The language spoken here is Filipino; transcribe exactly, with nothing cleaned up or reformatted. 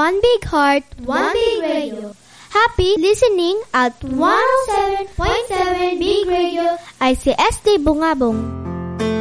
one big heart, one big radio. Happy listening at one oh seven point seven Big Radio I C S D Bungabong.